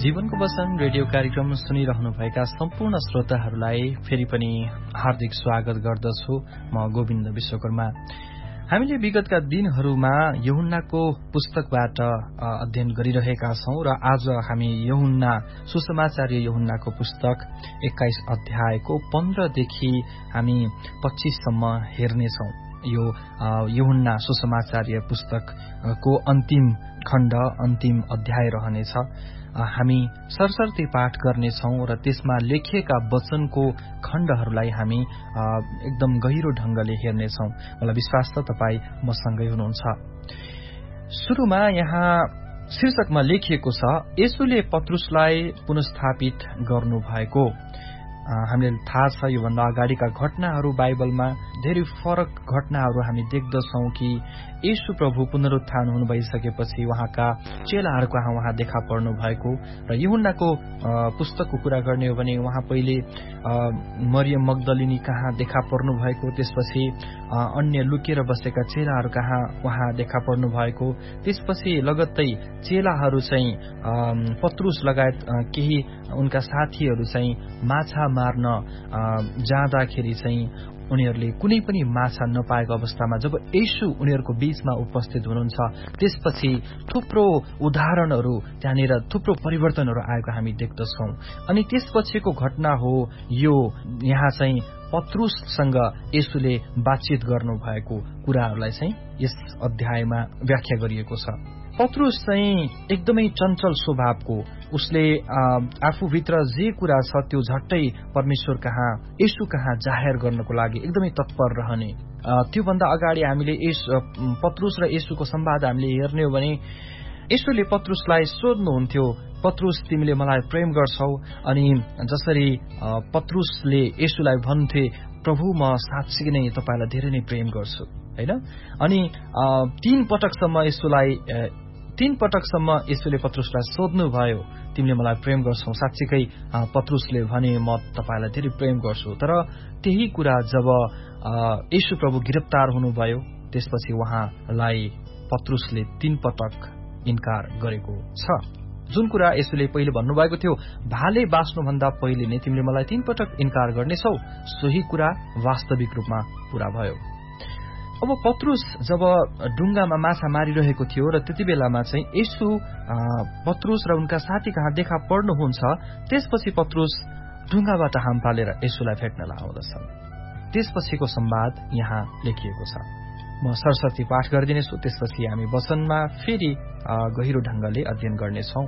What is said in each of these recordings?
जीवनको वचन रेडियो कार्यक्रम सुनिरहनुभएका सम्पूर्ण श्रोताहरूलाई फेरि पनि हार्दिक स्वागत गर्दछु। म गोविन्द विश्वकर्मा। हामीले विगतका दिनहरूमा यूहन्नाको पुस्तकबाट अध्ययन गरिरहेका छौं र आज हामी सुसमाचार यूहन्नाको पुस्तक 21 अध्यायको 15 देखि हामी 25 सम्म हेर्नेछौं। यो यूहन्ना सुसमाचार पुस्तकको अन्तिम खण्ड, अन्तिम अध्याय रहनेछ। हामी सरसर्ती पाठ गर्नेछौं र त्यसमा लेखिएका वचनको खण्डहरूलाई हामी एकदम गहिरो ढंगले हेर्नेछौं। मलाई विश्वास छ तपाई मसँगै हुनुहुन्छ। सुरुमा यहाँ शीर्षकमा लेखिएको छ, येशूले पत्रुसलाई पुनर्स्थापित गर्नुभएको। हामीले थाहा छ योभन्दा अगाडिका घटनाहरू बाइबलमा धेरै फरक घटनाहरू हामी देख्दछौं कि येशू प्रभु पुनरुत्थान हुनु भइसकेपछि उहाँका चेलाहरूको उहाँ देखा पर्नु भएको। र यूहन्नाको पुस्तकको कुरा गर्ने हो भने उहाँ पहिले मरियम मग्दलिनी कहाँ देखा पर्नु भएको, त्यसपछि अन्य लुकेर बसेका चेलाहरू कहाँ उहाँ देखा पर्नु भएको, त्यसपछि लगत्तै चेलाहरू चाहिँ पत्रुस लगायत केही उनका साथीहरू चाहिँ माछा मार्न जाँदाखेरि चाहिँ उनीहरूले कुनै पनि माछा नपाएको अवस्थामा जब येशू उनीहरूको बीचमा उपस्थित हुनुहुन्छ, त्यसपछि थुप्रो उदाहरणहरू त्यहाँनिर थुप्रो परिवर्तनहरू आएको हामी देख्दछौं। अनि त्यसपछिको घटना हो यो, यहाँ चाहिँ पत्रुससँग येशूले बातचित गर्नुभएको कुराहरूलाई चाहिँ यस अध्यायमा व्याख्या गरिएको छ। पत्रुस चाहिँ एकदमै चञ्चल स्वभावको, उसले आफूभित्र जे कुरा छ त्यो झट्टै परमेश्वर कहाँ, येशू कहाँ जाहेर गर्नको लागि एकदमै तत्पर रहने। त्योभन्दा अगाडि हामीले पत्रुस र येशूको संवाद हामीले हेर्ने हो भने येशूले पत्रुसलाई सोध्नुहुन्थ्यो, पत्रुस तिमीले मलाई प्रेम गर्छौ? अनि जसरी पत्रुसले येशूलाई भन्थे, प्रभु म साँच्चै नै तपाईलाई धेरै नै प्रेम गर्छु, हैन? अनि तीन पटकसम्म येशूले पत्रुसलाई सोध्नुभयो, तिमीले मलाई प्रेम गर्छौ? साँच्चीकै पत्रुसले भने, म तपाईलाई धेरै प्रेम गर्छु। तर त्यही कुरा जब येशू प्रभु गिरफ्तार हुनुभयो, त्यसपछि उहाँलाई पत्रुसले 3 पटक इन्कार गरेको छ। जुन कुरा येशूले पहिले भन्नुभएको थियो, भाले बाँच्नुभन्दा पहिले नै तिमीले मलाई 3 पटक इन्कार गर्नेछौ, सोही कुरा वास्तविक रूपमा पूरा भयो। अब पत्रुस जब डुङ्गामा माछा मारिरहेको थियो र त्यति बेलामा चाहिँ येशू पत्रुस र उनका साथी कहाँ देखा पर्नुहुन्छ, त्यसपछि पत्रुस डुङ्गाबाट हाम फालेर येशूलाई भेट्न आउँदछन्। त्यसपछिको संवाद यहाँ लेखिएको छ। म सरस्वती पाठ गरिदिनेछु, त्यसपछि हामी वचनमा फेरि गहिरो ढंगले अध्ययन गर्नेछौं।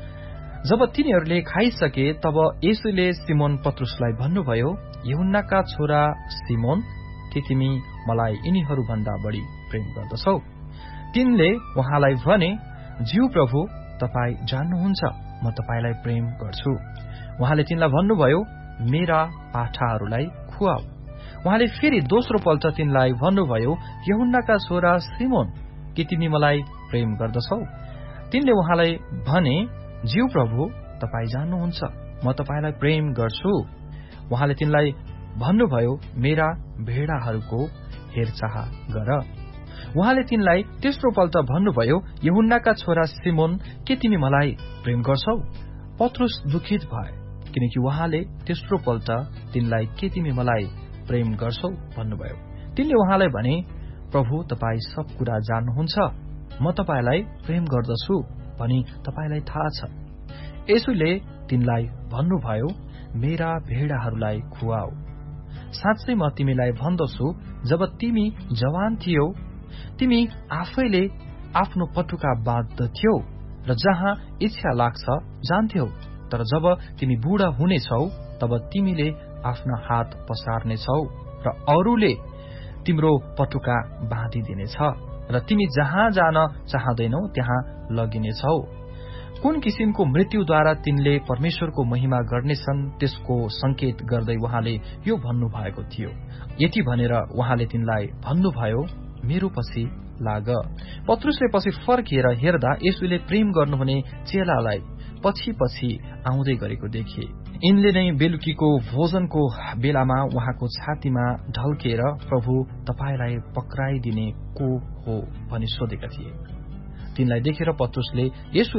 जब तिनीहरूले खाइसके तब येशूले सिमोन पत्रुसलाई भन्नुभयो, यूहन्नाका छोरा सिमोन, के तिमी मलाई यिनीहरू भन्दा बढी प्रेम गर्दछौ? तिनले उहाँलाई भने, ज्यू प्रभु, तपाई जान्नुहुन्छ म तपाईलाई प्रेम गर्छु। उहाँले तिनलाई भन्नुभयो, मेरा पाठाहरूलाई खुवाऊ। उहाँले फेरि दोस्रो पल्ट तिनलाई भन्नुभयो, यूहन्नाका छोरा सिमोन, के तिमी मलाई प्रेम गर्दछौ? तिनले उहाँलाई भने, ज्यू प्रभु, तपाई जान्नुहुन्छ म तपाईलाई प्रेम गर्छु। उहाँले तिनलाई भन्नुभयो, मेरा भेडाहरूको हेरचाह गर। उहाँले तिनलाई तेस्रो पल्ट भन्नुभयो, यूहन्नाका छोरा सिमोन, के तिमी मलाई प्रेम गर्छौ? पत्रुस दुखित भए, किनकि उहाँले तेस्रो पल्ट तिनलाई के तिमी मलाई प्रेम गर्छौ भन्नुभयो। तिनले उहाँलाई भने, प्रभु, तपाई सब कुरा जान्नुहुन्छ, म तपाईलाई प्रेम गर्दछु भनी तपाईलाई थाहा छ। येशूले तिनलाई भन्नुभयो, मेरा भेडाहरूलाई खुवाऊ। साँच्चै म तिमीलाई भन्दछु, जब तिमी जवान थियौ, तिमी आफैले आफ्नो पटुका बाँध्दथ्यौ र जहाँ इच्छा लाग्छ जान्थ्यौ। तर जब तिमी बुढा हुनेछौ, तब तिमीले आफ्ना हात पसार्नेछौ र अरूले तिम्रो पटुका बाँधिदिनेछ र तिमी जहाँ जान चाहदैनौ त्यहाँ लगिनेछौ। कुन किसिमको मृत्युद्वारा तिनले परमेश्वरको महिमा गर्नेछन्, त्यसको संकेत गर्दै उहाँले यो भन्नुभएको थियो। यति भनेर उहाँले तिनलाई भन्नुभयो, मेरो पछि लाग। पत्रुसले पछि फर्किएर हेर्दा येशूले प्रेम गर्नुहुने चेलालाई पछि पछि आउँदै गरेको देखे। यिनले नै बेलुकीको भोजनको बेलामा उहाँको छातीमा ढल्केर, प्रभु, तपाईलाई पक्राइदिने को हो भनी सोधेका थिए। तिनलाई देखेर पत्रुसले येशू